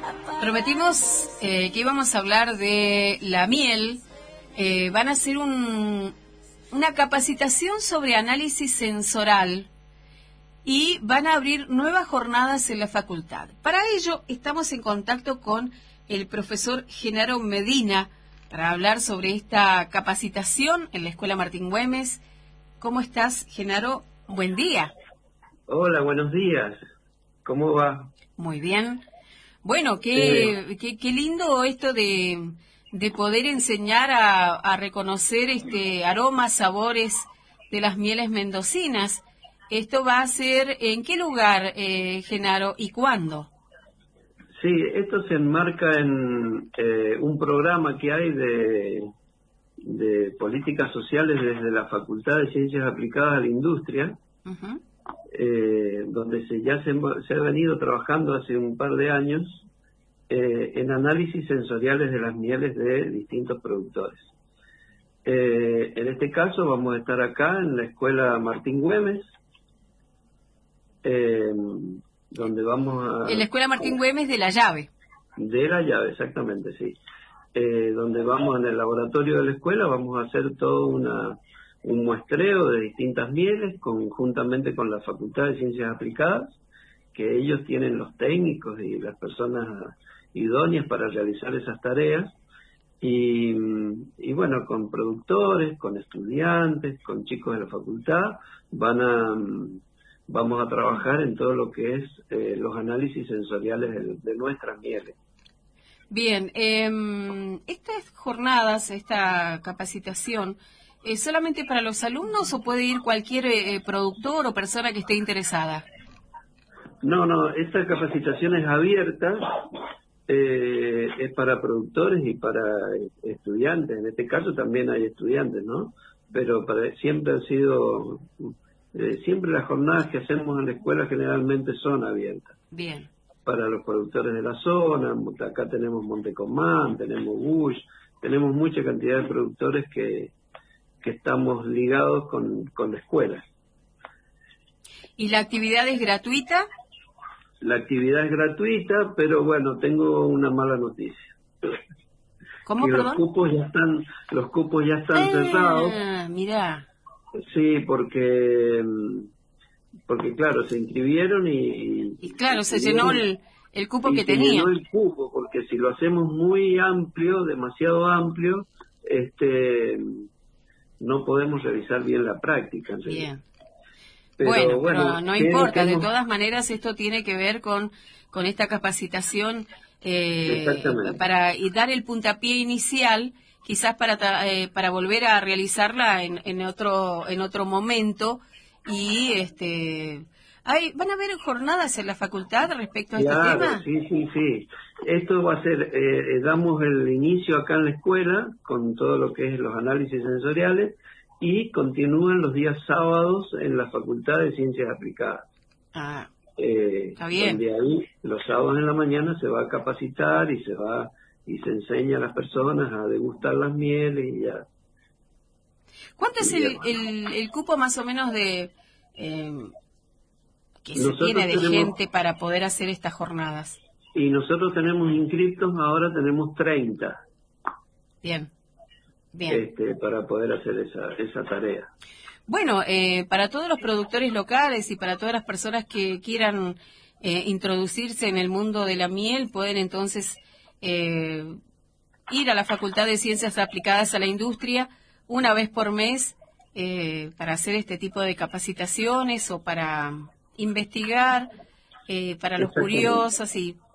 Prometimos que íbamos a hablar de la miel. Van a hacer una capacitación sobre análisis sensorial y van a abrir nuevas jornadas en la facultad. Para ello estamos en contacto con el profesor Genaro Medina para hablar sobre esta capacitación en la Escuela Martín Güemes. ¿Cómo estás, Genaro? Buen día. Hola, buenos días. ¿Cómo va? Muy bien. Bueno, qué lindo esto de poder enseñar a reconocer aromas, sabores de las mieles mendocinas. ¿Esto va a ser en qué lugar, Genaro, y cuándo? Sí, esto se enmarca en un programa que hay de políticas sociales desde la Facultad de Ciencias Aplicadas a la Industria, Uh-huh. donde se ha venido trabajando hace un par de años en análisis sensoriales de las mieles de distintos productores. En este caso vamos a estar acá en la Escuela Martín Güemes, donde vamos a... En la Escuela Martín Güemes de La Llave. De La Llave, exactamente, sí. Donde vamos en el laboratorio de la escuela, vamos a hacer todo un muestreo de distintas mieles conjuntamente con la Facultad de Ciencias Aplicadas, que ellos tienen los técnicos y las personas idóneas para realizar esas tareas, y bueno, con productores, con estudiantes, con chicos de la facultad, vamos a trabajar en todo lo que es los análisis sensoriales de nuestras mieles. Bien, estas jornadas, esta capacitación, ¿es solamente para los alumnos o puede ir cualquier productor o persona que esté interesada? No, esta capacitación es abierta, es para productores y para estudiantes. En este caso también hay estudiantes, ¿no? Pero siempre han sido, siempre las jornadas que hacemos en la escuela generalmente son abiertas. Bien. Para los productores de la zona, acá tenemos Montecomán, tenemos Bush, tenemos mucha cantidad de productores que estamos ligados con la escuela. ¿Y la actividad es gratuita? La actividad es gratuita, pero bueno, tengo una mala noticia. ¿Cómo, que perdón? Los cupos ya están cerrados. Mirá. Sí, porque claro, se inscribieron Y claro, se llenó el cupo que tenía. Se llenó el cupo, porque si lo hacemos muy amplio, demasiado amplio, no podemos realizar bien la práctica. Bien. Pero Pero no importa, de todas maneras esto tiene que ver con esta capacitación y dar el puntapié inicial, quizás para volver a realizarla en otro momento. Y van a haber jornadas en la facultad respecto a este tema. Sí. Esto va a ser, damos el inicio acá en la escuela con todo lo que es los análisis sensoriales y continúan los días sábados en la Facultad de Ciencias Aplicadas. Está bien. Donde ahí los sábados en la mañana se va a capacitar y se enseña a las personas a degustar las mieles y ya. ¿Cuánto es el cupo más o menos que se tiene de gente para poder hacer estas jornadas? Y nosotros tenemos inscriptos, ahora tenemos 30. Bien. Para poder hacer esa tarea. Bueno, para todos los productores locales y para todas las personas que quieran introducirse en el mundo de la miel, pueden entonces ir a la Facultad de Ciencias Aplicadas a la Industria una vez por mes para hacer este tipo de capacitaciones o para investigar, para los curiosos y